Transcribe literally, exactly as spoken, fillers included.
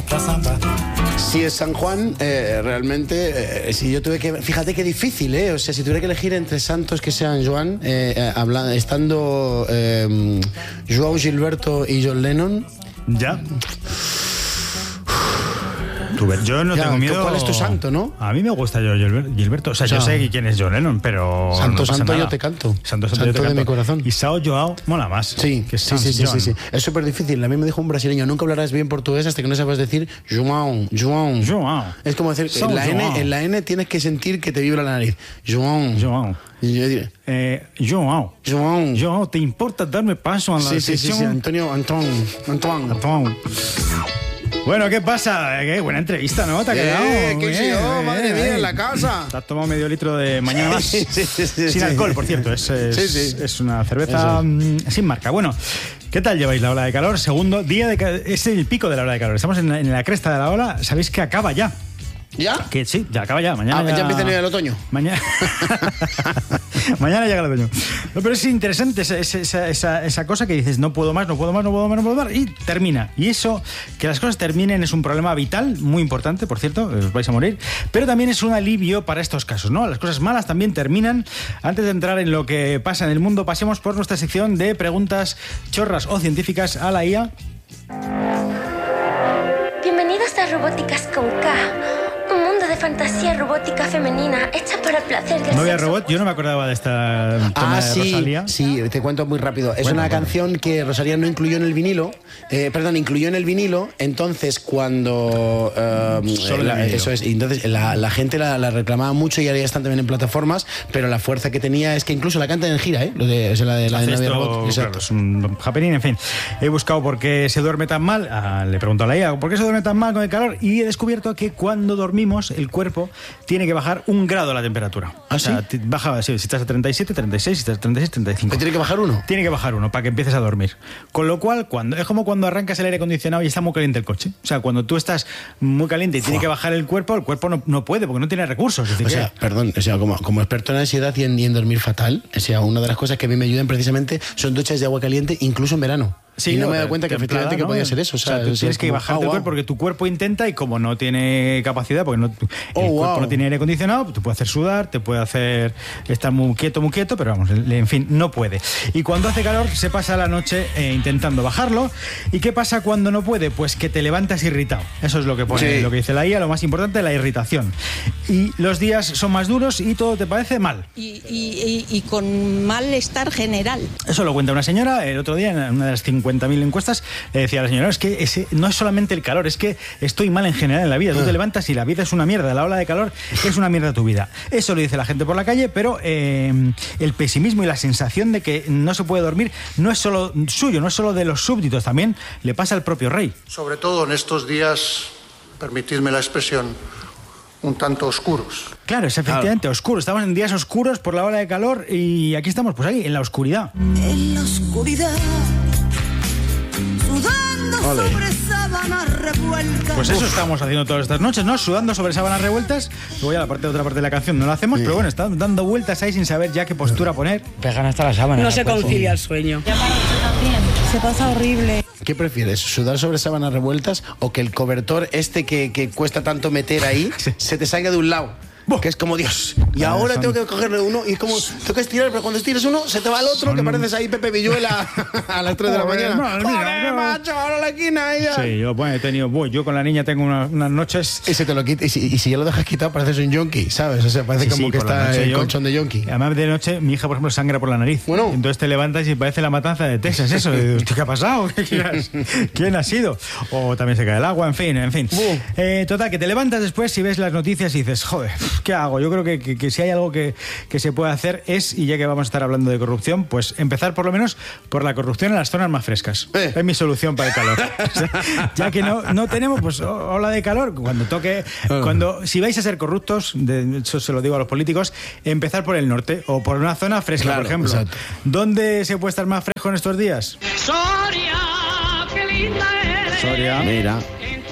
Si es San Juan, eh, realmente, eh, si yo tuve que... Fíjate qué difícil, ¿eh? O sea, si tuviera que elegir entre santos que sean Joan, eh, eh, habla, estando eh, Joao Gilberto y John Lennon... Ya. Yo no ya, tengo miedo. ¿Cuál es tu santo, no? A mí me gusta yo Gilberto. O sea, yo sé quién es John Lennon, pero. Santo, no santo, nada. yo te canto. Santo, santo, santo yo te de canto. mi corazón. Y Sao Joao mola más. Sí, que sí, sí, sí, sí, sí. Es súper difícil. A mí me dijo un brasileño: nunca hablarás bien portugués hasta que no sabes decir João, João. Joao. Es como decir, en la, N, en la N tienes que sentir que te vibra la nariz. João. Joao. Eh, Joao. João. Joao, ¿te importa darme paso a la sí, sí, sí, sí, Antonio, Antón, Antón. Antón. Bueno, ¿qué pasa? Qué buena entrevista, ¿no? ¿Te ha quedado? Eh, ¿Qué bien, sí, oh, bien, madre mía, bien. en la casa. Te has tomado medio litro de mañana más. Sí, sí, sí, sí, sin alcohol, por cierto. Es, es, sí, sí. es una cerveza mmm, sin marca. Bueno, ¿qué tal lleváis la ola de calor? Segundo día de... Es el pico de la ola de calor. Estamos en la, en la cresta de la ola. Sabéis que acaba ya. ¿Ya? Que sí, ya acaba ya. Mañana ah, ya, ya empieza el otoño. Mañana. Mañana llega el otoño. No, pero es interesante esa, esa, esa, esa cosa que dices, no puedo más, no puedo más, no puedo más, no puedo más, y termina. Y eso, que las cosas terminen, es un problema vital, muy importante, por cierto, os vais a morir, pero también es un alivio para estos casos, ¿no? Las cosas malas también terminan. Antes de entrar en lo que pasa en el mundo, pasemos por nuestra sección de preguntas chorras o científicas a la I A. Bienvenidos a Robóticas con K. Un mundo de fantasía robótica femenina hecha para el placer del Novia sexo. Robot, yo no me acordaba de esta tema Ah, de sí, Rosalía. sí, te cuento muy rápido. Es Bueno, una bueno. canción que Rosalía no incluyó en el vinilo, eh, perdón, incluyó en el vinilo, entonces cuando... eh, Solo en la, el vinilo. eso es, y entonces la, la gente la, la reclamaba mucho y ahora ya están también en plataformas, pero la fuerza que tenía es que incluso la cantan en gira, ¿eh? Lo de, o sea, la de, la de Hace Novia esto, Robot. Exacto. claro, es un happening, en fin. He buscado por qué se duerme tan mal. Ah, le pregunto a la I A, ¿por qué se duerme tan mal con el calor? Y he descubierto que cuando dormimos, el cuerpo tiene que bajar un grado la temperatura. ¿Ah, o sea, sí? te- baja, sí, si estás a treinta y siete, treinta y seis, si estás a treinta y seis, treinta y cinco. ¿Me tiene que bajar uno? Tiene que bajar uno para que empieces a dormir. Con lo cual, cuando es como cuando arrancas el aire acondicionado y está muy caliente el coche. O sea, cuando tú estás muy caliente y tiene que bajar el cuerpo, el cuerpo no, no puede porque no tiene recursos. Es decir, O sea, que- perdón, o sea, como, como experto en ansiedad y en, y en dormir fatal, o sea, una de las cosas que a mí me ayudan precisamente son duchas de agua caliente, incluso en verano. Sí, y no no, me he dado cuenta que templada, efectivamente que ¿no? podía ser eso. O sea, O sea, tú es tienes que como, bajarte ah, el wow. cuerpo porque tu cuerpo intenta y como no tiene capacidad, porque no, Oh, el cuerpo wow. no tiene aire acondicionado, te puede hacer sudar, te puede hacer estar muy quieto, muy quieto, pero vamos, en fin, no puede. Y cuando hace calor se pasa la noche eh, intentando bajarlo. ¿Y qué pasa cuando no puede? Pues que te levantas irritado. Eso es lo que pone, Sí. lo que dice la I A, lo más importante, la irritación. Y los días son más duros y todo te parece mal. Y, y- y- y con malestar general. Eso lo cuenta una señora el otro día en una de las cincuenta mil encuestas. Le decía a la señora, es que ese, no es solamente el calor, es que estoy mal en general en la vida. Tú te levantas y la vida es una mierda. La ola de calor es una mierda tu vida. Eso lo dice la gente por la calle, pero eh, el pesimismo y la sensación de que no se puede dormir no es solo suyo, no es solo de los súbditos, también le pasa al propio rey. Sobre todo en estos días, permitidme la expresión, un tanto oscuros. Claro, es efectivamente oscuro. Estamos en días oscuros por la ola de calor y aquí estamos, pues ahí, en la oscuridad. En la oscuridad, sudando Ole. sobre sábanas revueltas. Pues eso estamos haciendo todas estas noches, ¿no? Sudando sobre sábanas revueltas. Luego ya la parte de otra parte de la canción no la hacemos, pero bueno, estamos dando vueltas ahí sin saber ya qué postura poner. Pegan hasta la sábana. No se concilia el sueño. Se pasa horrible. ¿Qué prefieres? ¿Sudar sobre sábanas revueltas o que el cobertor este que, que cuesta tanto meter ahí se te salga de un lado? Que es como Dios. Y Ah, ahora son- tengo que cogerle uno y es como tengo que estirar, pero cuando estires uno se te va el otro, Son- que pareces ahí Pepe Villuela a las tres de la Joder, mañana. madre mía, ¡Joder, no. macho! Ahora a la esquina ella. Sí, yo bueno, he tenido, voy, yo con la niña tengo una- unas noches. Y se te lo quita, y si, y si ya lo dejas quitado pareces un yonki, ¿sabes? O sea, parece Sí, como sí, que por la está noche el yo- colchón de yonki. Además de noche, mi hija, por ejemplo, sangra por la nariz. Bueno. Entonces te levantas y parece la matanza de Texas, eso. Y dices, ¿qué ha pasado? ¿Quién, has- quién ha sido? O también se cae el agua, en fin, en fin. Buh. Eh, total, que te levantas después y ves las noticias y dices, joder, ¿qué hago? Yo creo que, que, que si hay algo que, que se puede hacer es, y ya que vamos a estar hablando de corrupción, pues empezar por lo menos por la corrupción en las zonas más frescas. Eh. Es mi solución para el calor. O sea, ya que no, no tenemos, pues, o- ola de calor, cuando toque, cuando, si vais a ser corruptos, de eso se lo digo a los políticos, empezar por el norte o por una zona fresca, Claro, por ejemplo. exacto. ¿Dónde se puede estar más fresco en estos días? Soria, qué linda eres. Soria. Mira.